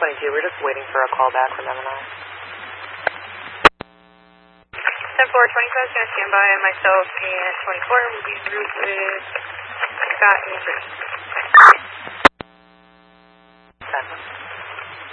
1022, we're just waiting for a call back from M&I. 10-4, 25 is going to stand by, and myself and 24 will be through with Scott and Chris.